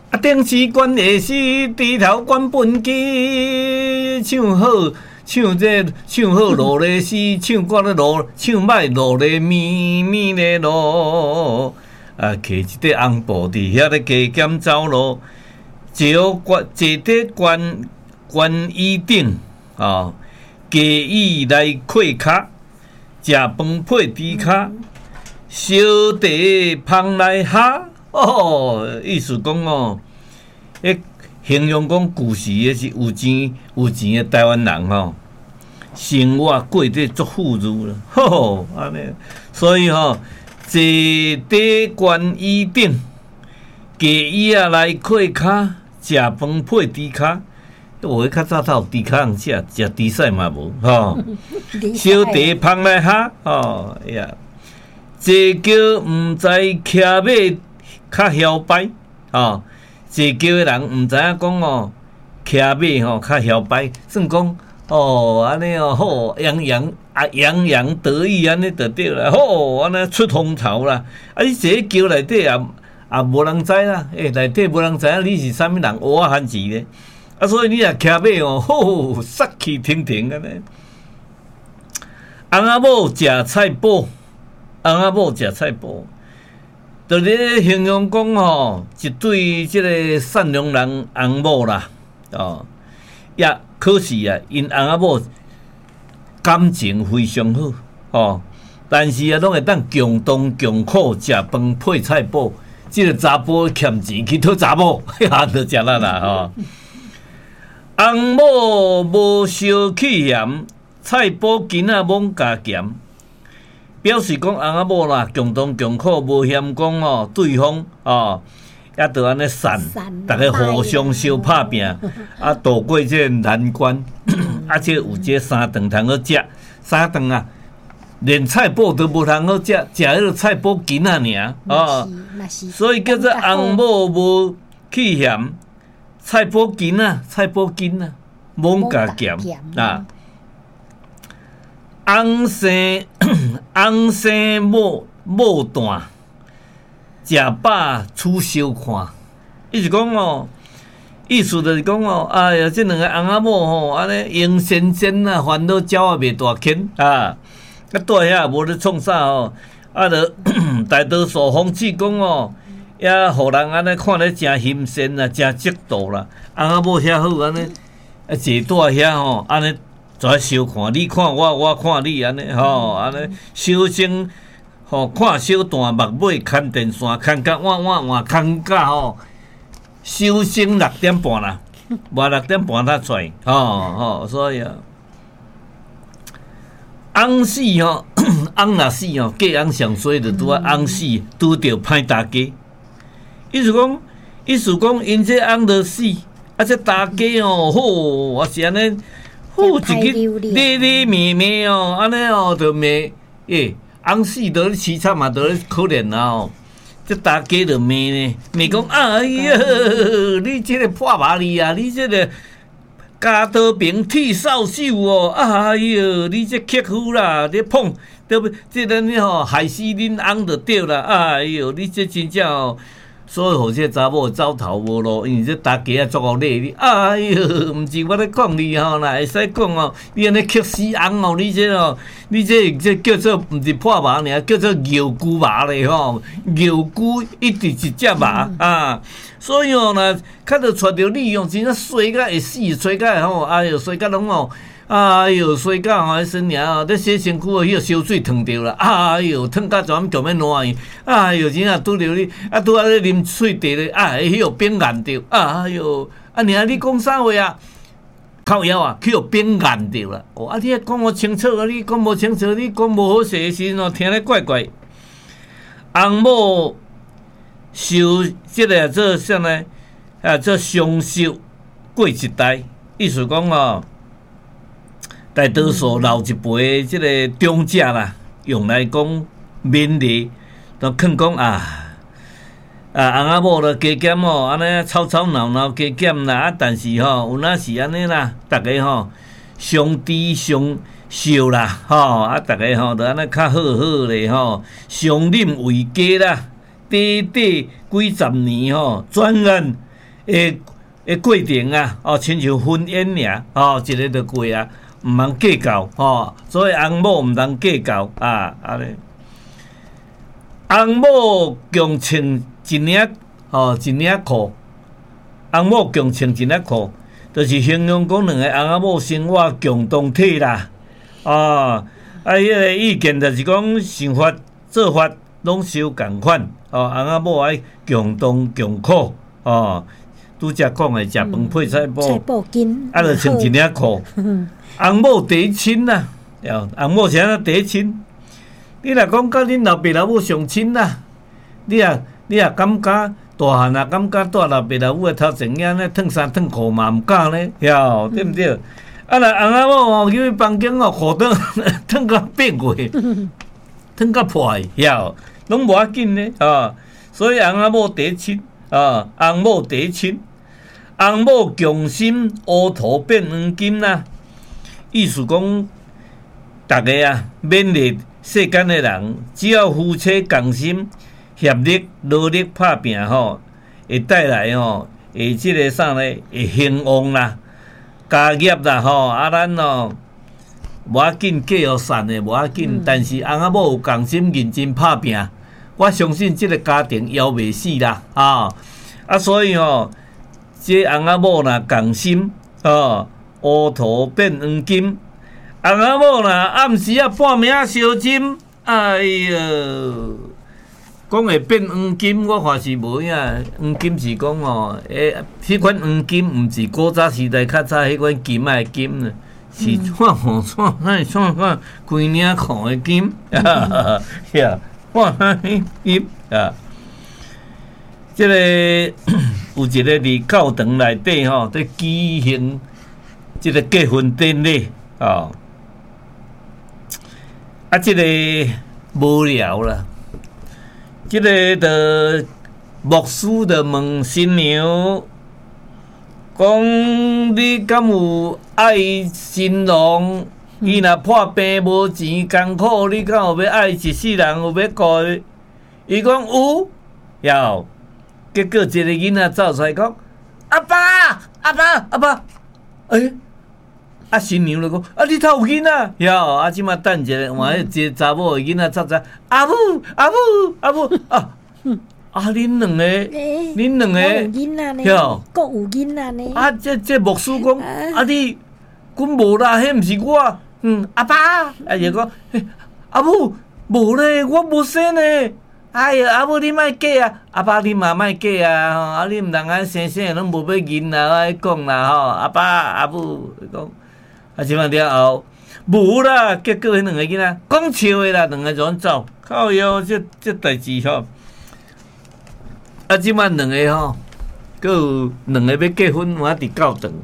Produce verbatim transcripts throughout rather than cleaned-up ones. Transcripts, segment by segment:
啊，顶时管下时，低头管本机，唱好唱这唱好落来诗，唱歌咧落唱歹落来咪咪咧落。啊，摕一块红布伫遐咧加减走路，坐关坐伫关关椅顶啊，加椅来靠骹，食饭配猪骹，小弟芳来哈。哦，意思讲哦，迄形容讲古时诶是有钱有钱诶台湾人吼，生活过得足富裕啦，吼安尼，所以吼坐伫关椅顶，加椅啊来靠骹，食饭配猪骹。我迄较早头猪骹通食，食猪屎嘛无吼，小弟芳来哈吼呀，坐叫毋知骑马。较嚣摆吼，坐轿的人毋知影讲哦，骑马吼较嚣摆，算讲哦安尼哦好洋洋啊洋洋得意安尼就对啦，好安尼出风潮啦。啊，你坐轿内底也也无人知啦，诶、欸，内底无人知影你是啥物人，蚵仔番薯咧。啊，所以你若骑马哦，好杀气腾腾安尼。翁仔某食菜脯，翁仔某食菜脯。就咧形容讲吼，一对即个善良人翁某啦，哦，也可是啊，因翁仔某感情非常好，哦，但是啊，拢会当共同共苦食饭配菜脯，即、這個查甫欠钱去讨查某，哈，就食啦啦吼。翁某无烧气嫌，菜脯囡仔罔加咸。表示讲翁仔某啦，共同共苦，无嫌讲哦，对方哦，也着安尼散，大家互相相拍拼，啊，度过这难关，啊，这有这三顿通好食，三顿啊，连菜脯都无通好食，食迄个菜脯囡仔尔，哦，所以叫做翁某无气嫌，菜脯囡仔，菜脯囡仔，罔加咸啊。翁生翁生某某段，食饱处小看。意思讲哦，意思就是讲哦，哎呀，这两个翁仔某吼，安尼用先先啊，烦恼鸟也袂大牵啊，啊，住遐无咧创啥哦，啊，着大多数风气讲哦，也互人安尼看咧真新鲜啊，真值得啦。翁仔某遐好安尼，啊，坐住遐吼，安尼。在相看，你看我，我看你安尼吼，安尼小生吼看小段目尾看电线，看甲晚晚晚看甲吼，小生六点半啦，无六点半才出，吼吼，所以啊，翁死吼，翁若死吼，嫁翁上衰就拄啊翁死，拄着歹大家。意思讲，意思讲，因这翁就死，啊这大家哦，好，我是安尼。哦，一个咧咧咩咩哦，安尼哦，就咩诶，翁死着咧凄惨嘛，着咧可怜啦哦。这大家就咩呢？咩讲哎呀，你这个破麻利啊，你这个家刀平剃扫帚哦，哎哟，你这克夫啦，你碰对不？这个你吼害死恁翁就对啦，哎哟，你这真正哦。所以，互这查某走投无路，因为这大家啊足够累你。哎哟，毋是我咧讲你吼，若会使讲哦，你安尼克死翁哦，你这哦，你这这叫做毋是破麻尔，叫做牛骨麻咧吼，牛骨一直一只麻啊。所以哦，若较着带着你哦，真正衰甲会死，衰甲吼，哎哟，衰甲拢哦。哎哟，衰甲吼，迄身娘哦，咧洗身躯哦，迄个烧水烫着啦。哎哟，烫甲全全面烂去。哎哟，真正拄着你，啊拄啊咧啉水茶咧，哎，迄个变硬着。哎哟，啊娘，你讲啥话啊？靠腰啊，去互变硬着啦。哦，啊你讲无清楚啊，你讲无清楚，你讲无好势的时阵哦，听咧怪怪。翁某受即个做啥呢？啊，做双寿过一代，意思讲哦。大多数老一辈即个长者啦，用来讲勉励，都劝讲啊啊翁仔某咯加减哦，安尼吵吵闹闹加减啦，啊但是吼有哪是安尼啦，大家吼相知相惜啦，吼啊大家吼就安尼较好好咧吼，相忍为家啦，短短几十年吼，转眼诶诶过程啊，哦，亲像婚姻尔，哦，一个就过啊，毋通计较，哦，所以翁某毋通计较啊，安尼。翁某共穿一领，哦，一领裤，翁某共穿一领裤，就是形容讲两个翁仔某生活共同体啦，哦，啊，迄个意见就是讲想法、做法拢相共款，哦，翁仔某爱共同共苦，哦。拄则讲诶，食饭配菜脯， 菜脯筋， 啊，就穿一领裤。翁某第一亲啦，翁某是安怎第一亲？你若讲甲恁老爸老母上亲啦，你啊你啊感觉大汉啊感觉带老爸老母诶头前仔咧脱衫脱裤嘛毋敢咧，晓对毋对？啊，若翁仔某哦去房间哦，裤襠脱到变过，脱到破去，晓拢无要紧咧啊。所以翁仔某第一亲啊，翁某第一亲。翁某共心，乌土变黄金啦。意思讲，大家啊，勉励世间的人，只要夫妻共心，协力努力打拼吼，会带来吼，会即个啥呢？会兴旺啦，家业啦吼，啊咱哦，无要紧，计互散的无要紧，嗯、但是翁仔某有共心，认真打拼，我相信即个家庭夭袂死啦啊！啊，所以吼。这翁仔某若共心，哦，乌土变黄金。翁仔某若暗时啊半暝啊烧针，哎哟，讲会变黄金，我看是无影。黄金是讲哦，诶，迄款黄金毋是古早时代较早迄款金仔金呢，是串红串嗨串串规领裤的金，呀，串金啊。即个有一个伫教堂内底吼，在举行即个结婚典礼哦。啊，即、这个无聊啦，即、这个的牧师的问新娘讲：你敢有爱新郎？伊若破病无钱艰苦，你敢有要爱一世人有要顾？伊讲有，有。结果一个囡仔走出来讲：“阿爸，阿爸，阿爸！”诶，啊新娘就讲：“啊，你头有囡仔？哟，啊，即马等一下，换一个查某的囡仔走出来，阿母，阿母，阿母啊！啊，恁两个，恁两个， 囡仔呢？哟，各有囡仔呢？ 啊，这这牧师讲：啊，你，阮无啦，迄毋是我。嗯，阿爸，啊，就讲：阿母，无咧，我无生呢。”哎呀，阿母你莫假啊，阿爸你嘛莫假啊，吼，啊你毋通安生生拢无要认啦，我爱讲啦吼，阿爸阿母讲，啊即摆了后无啦，结果迄两个囡仔讲笑诶啦，两个就走，靠腰这这代志吼，啊即摆两个吼，佮有两个要结婚，我伫教堂，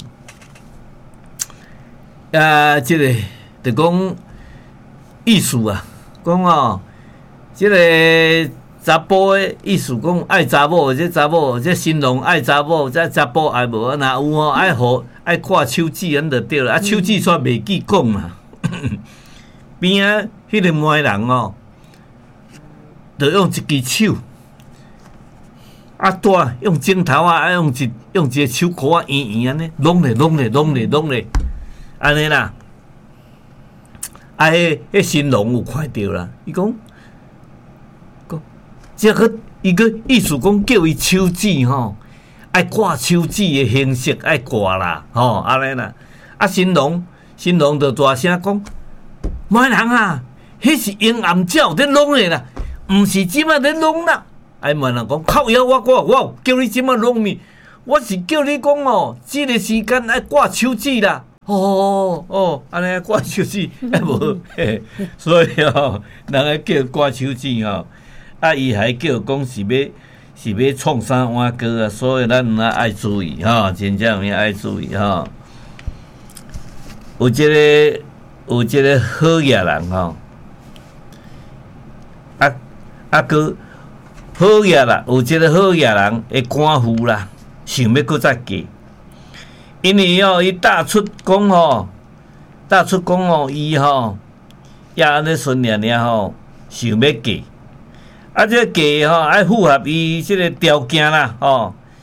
啊，即、這个就讲意思啊，讲哦。即个查甫诶意思讲爱查某，这查某这新郎爱查某，这查甫爱无，若有吼爱互爱看手指安就对了，啊手指煞袂记讲嘛。边仔迄个媒人哦，着用一支手，啊带用镜头啊，啊用一用一个手箍啊圆圆安尼，拢咧拢咧拢咧拢咧，安尼啦。啊，迄迄新郎有看到啦，伊讲。即个伊个意思讲叫伊手指吼，爱挂手指的形式爱挂啦，吼安尼啦。啊新郎新郎就大声讲：，媒人啊，迄是阴暗照在弄的啦，毋是即摆在弄啦。哎媒人讲：靠腰我我我叫你即摆弄咪，我是叫你讲哦，即、这个时间爱挂手指啦。哦哦，安尼挂手指，哎无，所以哦，人个叫挂手指吼。啊，伊还叫讲是要是要创啥碗糕啊，所以咱若爱注意哈，真正有影爱注意哈。有即、这个有即个好野人吼，啊啊个好野啦，有即个好野人会官夫啦，想要搁再嫁，因为哦，伊踏出讲吼，踏出讲哦，伊吼也安尼顺连连吼，想要嫁。啊，这嫁吼爱符合伊即个条件啦，吼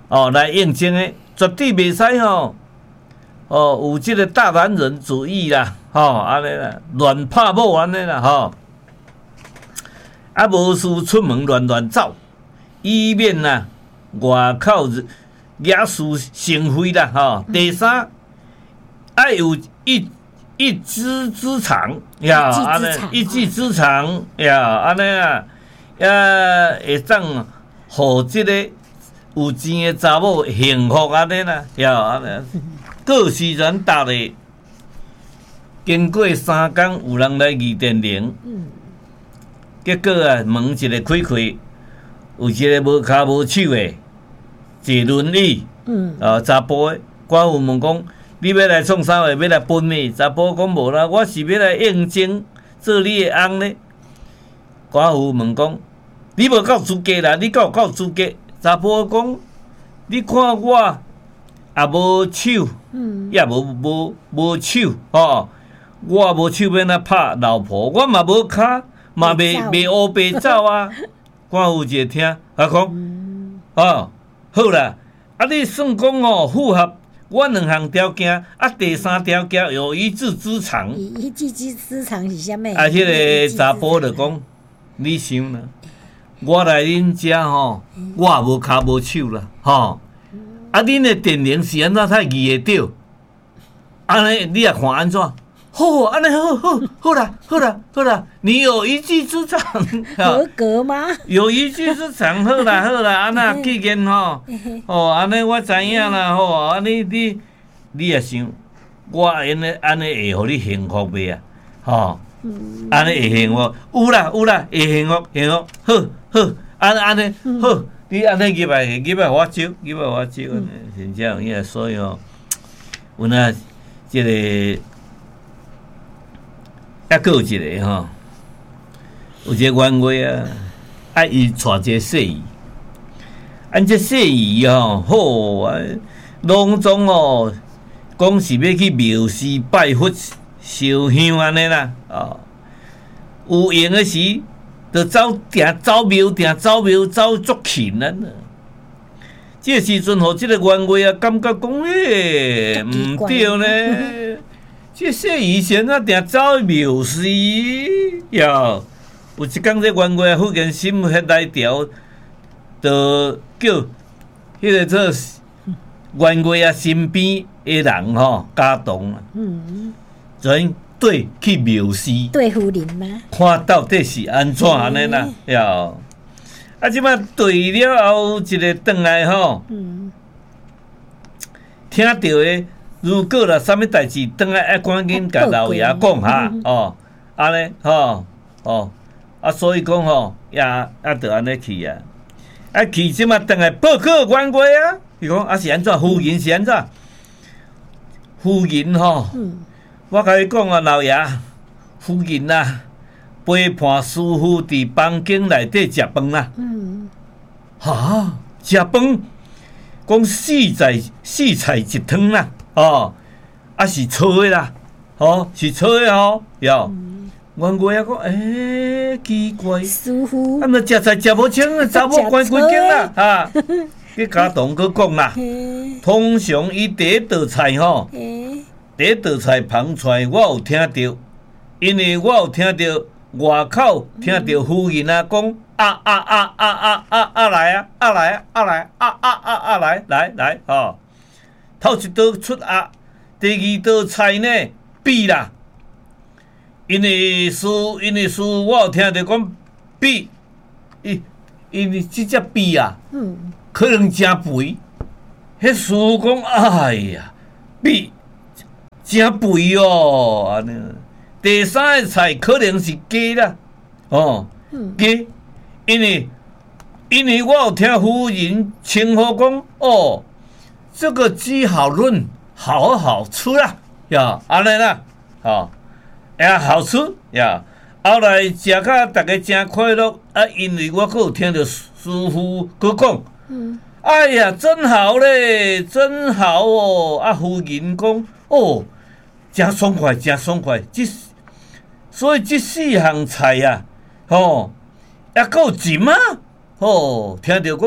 哦来应征的，绝对袂使吼。哦，有即个大男人主义啦，吼安尼啦，乱拍某安尼啦，吼。啊，无事出门乱乱走，以免呐外口惹事生非啦，吼。第三，爱有一一技之长呀，安尼一技之长呀，安尼啊，也会当互即个有钱的查某幸福安尼啦，呀，安尼。过时然达咧，经过三工，有人来议电铃，嗯、结果啊，门一个开开，有一个无骹无手的，坐轮椅，嗯、啊查甫的，官府问讲，你要来创啥货？要来分咩？查甫讲无啦，我是要来应征做你的翁呢。官府问讲，你无够资格啦，你够够资格？查甫讲，你看我。也无手，嗯、也无无无手吼。我无手要哪拍老婆，我嘛无骹，嘛袂袂乌白走啊。官府一听，啊讲，嗯、哦，好啦，啊你算讲哦符合我两项条件，啊第三条件有一技之长。 一技之长是啥物？ 啊，迄个查甫就讲，你想啦，我来恁遮吼，我也无骹无手啦，吼。啊！恁的电铃是安怎才议会着？安尼你也看安怎？好，安尼好好好啦，好啦，好啦，你有一技之长， 合格吗？ 有一技之长，好啦，好啦，安那既然吼，哦，安尼我知影啦，吼，安尼你你也想，我安尼安尼会互你幸福袂啊？吼，安尼会幸福？有啦有啦，会幸福幸福，好好，安安尼好。你安尼入来，入来我招，入来我招，真正伊个所以哦，有那即个，还佫有一个吼，有一个员外啊，啊伊带一个细姨，按这细姨吼好啊，拢总哦，讲是要去庙寺拜佛烧香安尼啦，哦，有闲个时。就走定走庙，定走庙，走足勤啊！这时阵，互这个员外啊，感觉讲诶，毋对呢。这说以前啊，定走庙寺呀。有一工，这员外忽然心血来潮，就叫迄个做员外啊身边诶人吼家动啊。嗯。怎？对，去庙寺对夫人吗？ 看到底是安怎安尼啦？哟、嗯，啊，即摆对了后，一个转来吼，嗯、听到的，如果啦，啥物代志转来，爱赶紧甲老爷讲下、嗯、哦，安尼吼哦，啊，所以讲吼，也啊，着安尼去啊，啊，去即摆转来报告员外啊，伊讲啊是安怎？夫人是安怎？夫人吼。嗯我甲你讲啊，老爷，夫人啊，陪伴师傅伫房间内底食饭啦。嗯。哈，食饭，讲四菜四菜一汤啦，哦，啊是错的啦，哦是错的哦，哟。员外啊讲，诶、欸，奇怪， 师傅， 啊，那食菜食无清啊，查某关几间啦，哈。去家堂去讲啦，通常伊第一道菜吼。第一道菜捧出来，我有听到，因为我有听到外口听到夫人啊讲啊啊啊啊啊啊啊来啊啊来啊啊来啊啊啊啊来来来哦，头一道出啊，第二道菜呢比啦，因为师因为师我有听到讲比，因因为即只比啊，嗯，可能真肥，迄师讲哎呀比。真肥哦，安尼。第三个菜可能是鸡啦，哦，鸡，因为因为我有听夫人称呼讲，哦，这个鸡好嫩，好好吃啦，呀，安尼啦，哦，也好吃呀。后来食甲大家真快乐啊，因为我阁有听到师傅佮讲，嗯，哎呀，真好嘞，真好哦，啊，夫人讲，哦。真爽快，真爽快！这所以这四项菜啊，吼，也够钱啊，吼，听到讲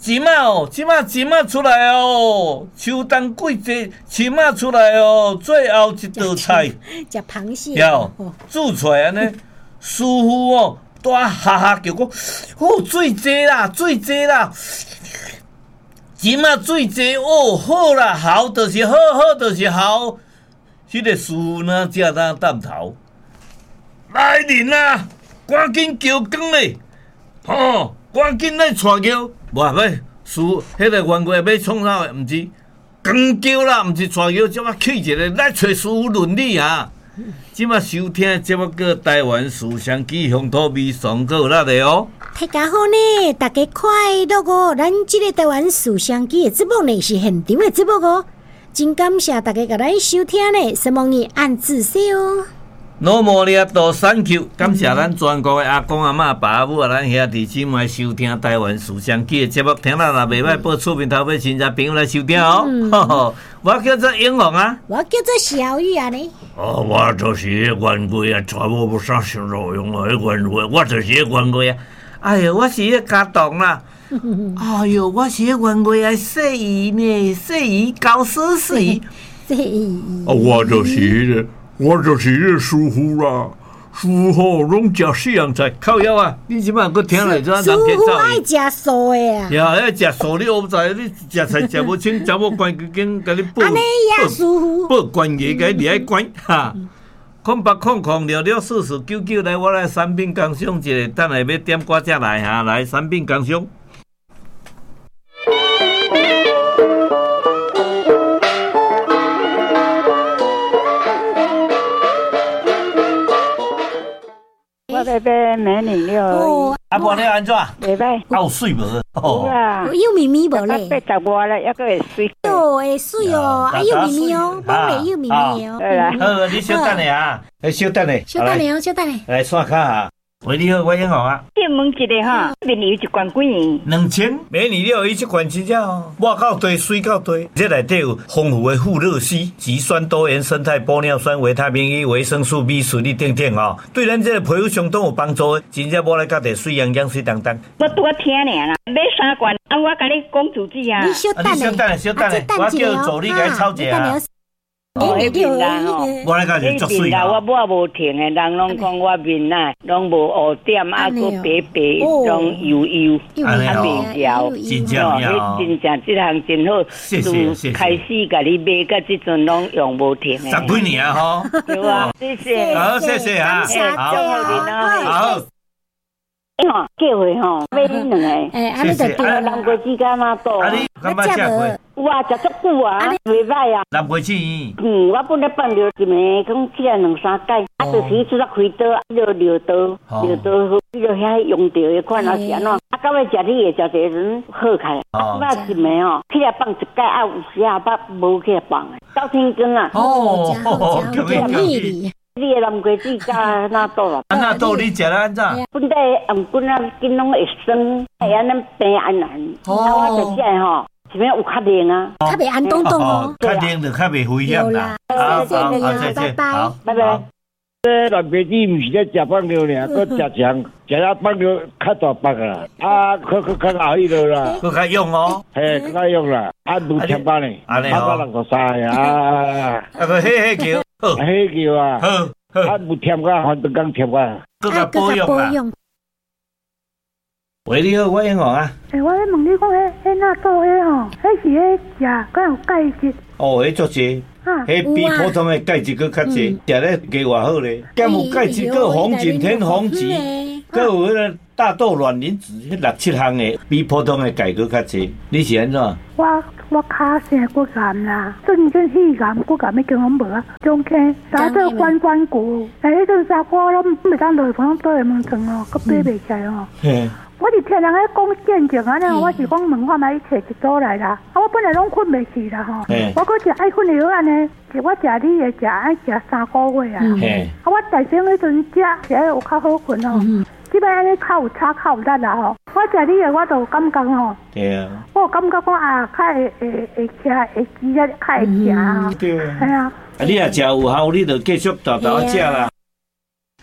钱仔哦，即马钱仔出来哦，秋冬季节钱仔出来哦，最后一道菜， 食螃蟹， 了煮出来安尼，师傅哦，大哈哈叫讲，哦，水济啦，水济啦，钱仔水济哦，好啦，好就是好，好就是好，迄、那个师傅呢，才当担头，来人啊，赶紧叫工咧，吼，赶紧来带叫。无要师，迄个员外要创啥个？毋是光叫啦，毋是带叫，即马起一个来找师傅伦理啊！即马收听的节目个台湾书香记乡土味上个力的哦。 大家好呢，大家快乐哦！咱即个台湾书香记的节目呢是现场的节目哦，真感谢大家甲咱收听呢，希望你按自喜哦。 诺莫利亚多三 Q， 感谢咱全国的阿公阿嬷、爸阿母啊，咱兄弟姊妹收听台湾书香记的节目，听了若袂歹，报厝边头尾亲戚朋友来收听哦。嗯、呵呵我叫做英龙啊， 我叫做小玉啊呢。 哦，我就是迄员外啊，全部不啥形容用啊，迄员外，我就是迄员外啊。哎哟，我是迄家当啦。哎哟，我是迄员外啊，细姨呢，细姨高师细。 细姨。 哦，我就是迄、那个。我就是迄个师傅啦，师傅拢食西洋菜，靠腰啊！你即摆搁听来怎人介绍？ 师傅爱食素的啊！ 呀，爱食素你我知，你食菜食无清，查某关紧甲你报安尼呀，师傅报关系甲你离开关哈。空八空空六六四四九九来，我来三品工商一个，等下要点歌才来哈，来三品工商。 我在买美女了， 啊，无你安怎？ 袂歹， 有水无？ 有啊， 有咪咪无咧？ 八十外了，抑个会水。 哦，会水哦，啊有咪咪哦，冇咧有咪咪哦。 对啦， 好，你稍等下啊，你稍等下， 稍等下哦，稍等下。 来刷卡啊！喂，你好，我英豪啊。 请问一个哈，美女一罐几元？ 两千，美女六一罐真正哦，我够多，水够多。这内底有丰富的富乐烯、极酸多元生态玻尿酸、维他命 E、维生素 B、水力等等哦，对咱这个皮肤相当有帮助的。真正无来家己水养养水当当。 我拄啊听尔啦，买三罐，啊，我甲你讲主旨啊。 你稍等下， 稍等下，稍等下，我叫助理甲你抄一下。 哦，迄面啦吼， 我来甲你作水啦，我抹无停的，人拢讲我面呐，拢无黑点，啊，佫白白，拢油油，啊，面条， 真正哦，迄真正即项真好。 谢谢谢谢。 开始甲你买，到即阵拢用无停的。 十几年啊，吼。 对啊，谢谢。 好，谢谢啊， 好， 好。 哎吼，叫回吼，买恁两个。 哎，安尼就对啦。 南瓜子干哪多？ 啊，你干嘛食过？ 有啊，食足久啊，袂歹啊。 南瓜子。 嗯，我本来放着一暝，讲起来两三摆，啊，就是出来开刀，就尿刀，尿刀，迄落遐用着迄款啊是安怎？啊，到尾食你个食一阵好开，啊，我一暝吼，起来放一摆，啊，有时啊捌无起来放诶，到天光啊。 哦，真好，真好，美丽。 你个南瓜子甲哪多啦？ 啊，哪多你食了安怎？ 本来红棍啊，紧拢会酸，会安尼平安安。啊，我就食吼，是免有较冷啊， 较袂安冻冻哦。 较冷就较袂危险啦。 好，谢谢你啊，拜拜。 好， 拜拜。 这南瓜子毋是咧食放尿尔，佮食肠，食了放尿较大包啦，啊，佮佮较好迄落啦， 佮较用哦， 嘿，佮较用啦，啊，无添班呢， 安尼哦，六十三啊， 啊，个嘿嘿叫， 好，嘿叫啊， 好，好， 啊，无添班，反正讲添班， 佮较保养啦。喂，你好，我英豪啊。 诶，我咧问你讲，迄迄那做迄吼，迄是迄食敢有钙质？ 哦，迄足济。迄比普通的钙质佫较济，食咧加偌好咧。兼有钙质，佫有红景天、红芪，佫有迄个大豆卵磷脂，迄六七项的，比普通的钙佫较济。你是安怎？ 我我骹生骨癌啦，最近肺癌骨癌已经拢无啊，中间啥做关关骨，诶，迄阵查甫拢袂当落房倒下门床哦，佫爬袂起来哦。我是听人咧讲见证安尼，我是讲问看卖去找一组来啦。啊，我本来拢困袂去啦吼，我搁食爱困的药安尼，是我食你的食爱食三个月啊。啊，我大生迄阵食是爱有较好困哦。即摆安尼较有差较有力啦吼，我食你的我就有感觉吼。对啊。我有感觉讲啊，较会会会徛会记啊，较会行啊。对啊。系啊。啊， 你若食有效，你就继续豆豆食啦。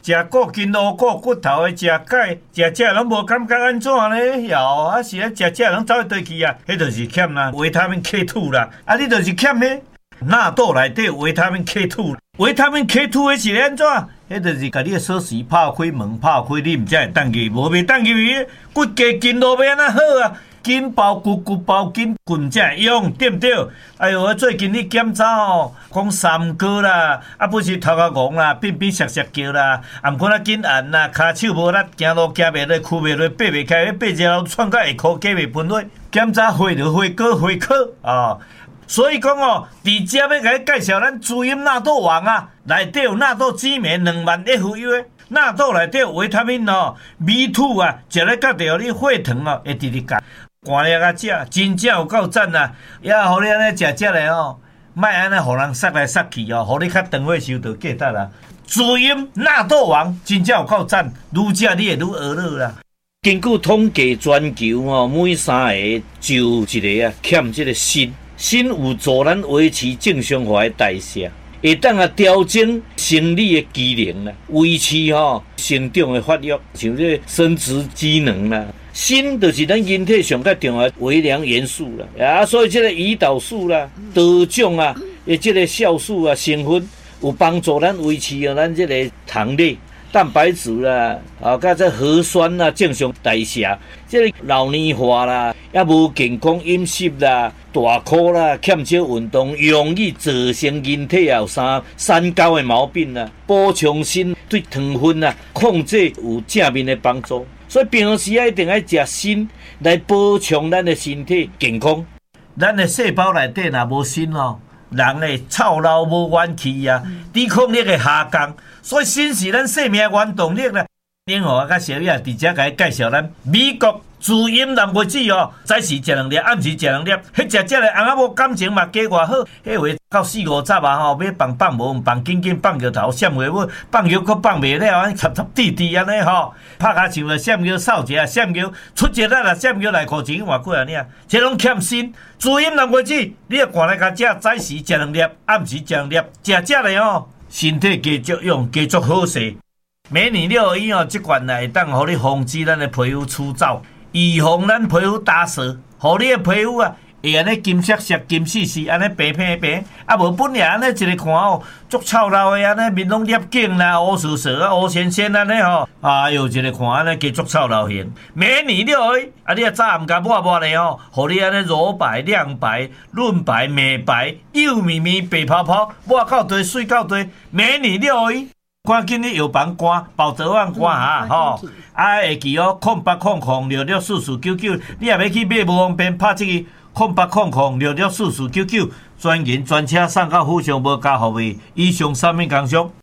食过筋路过骨头的，食钙，食食拢无感觉安怎呢？哟，啊是啊，食食拢走去倒去啊，迄就是欠啦维他命 K 二 啦，啊你就是欠迄纳豆内底维他命 K 二，维他命 K 二 迄是安怎？迄就是甲你的锁匙拍开门拍开，你毋才会当去，无袂当去，骨骼筋路要安怎好啊？筋包骨骨包筋，骨才会用，对不对？哎呦，最近你检查哦，讲三哥啦，啊不是头壳戆啦，变变涩涩叫啦，啊毋过仔紧按啦，骹手无力，行路行袂落，屈袂落，爬袂开，爬一路喘到下骹，加袂分落，检查血就血高血可啊。所以讲哦，伫遮要甲你介绍咱滋阴纳豆王啊，内底有纳豆紫醚两万 F U 的。纳豆内底有维他命哦 ，B 二 啊，食咧甲着你血糖哦，会直直降。寒了啊食，真正有够赞啊！也互你安尼食食咧哦，莫安尼互人塞来塞去哦，互你较长火收就价值啦。滋阴纳豆王真正有够赞，愈食你会愈饿乐啦。根据统计全球哦，每三个就有一个啊欠这个锌，锌有助咱维持正常化的代谢。会当啊调整生理的机能啦，维持吼、哦、成长的发育，像这生殖机能啦。锌就是咱人体上较重要的微量元素啦，啊，所以这个胰岛素啦、多种啊，诶，这个酵素啊成分有帮助咱维持啊咱这个糖类、蛋白质啦，啊，甲这核酸啦正常代谢，这个老年化啦，也无健康饮食啦。大箍啦，欠少运动，容易造成人体也有三三高的毛病啦。补充锌对糖分啊控制有正面的帮助，所以平时啊一定要食锌来补充咱的身体健康。咱的细胞内底若无锌哦，人的操劳无元气啊，抵抗力会下降，所以锌是咱生命原动力啦。另外，甲小叶伫遮甲伊介绍咱美国滋阴蓝莓子哦，早时食两粒，暗时食两粒。迄食食咧，翁仔某感情嘛加偌好。迄话到四五十啊吼，要放放无，放紧紧放摇头，闪话尾，放摇佫放袂了，安插插滴滴安尼吼。拍骹球啊，闪摇扫一下，闪摇出一力啊，闪摇内裤钱换几啊领，这拢欠锌。滋阴蓝莓子，你要赶来甲食，早时食两粒，暗时食两粒，食食咧哦，身体加足用，加足好势。美女六合一哦，即款会当互你防止咱的皮肤粗糙，预防咱皮肤打湿，互你的皮肤啊会安尼金色色、金丝丝，安尼白平平，啊无本来安尼一个看哦，足臭老的安尼面拢裂颈啦、乌丝丝啊、乌鲜鲜安尼吼，哎哟，一个看安尼加足臭老型。美女六合一啊，你啊早暗甲抹抹咧吼，互你安尼柔白、亮白、润白、美白、幼咪咪、白泡泡，抹到堆、水到堆，美女六合一。赶紧你药房关，包早晚关哈吼！啊，会记哦，空八空空六六四四九九，你也要去买无方便，拍这个空八空空六六四四九九，专人专车送到府上无加服务。以上三面工商。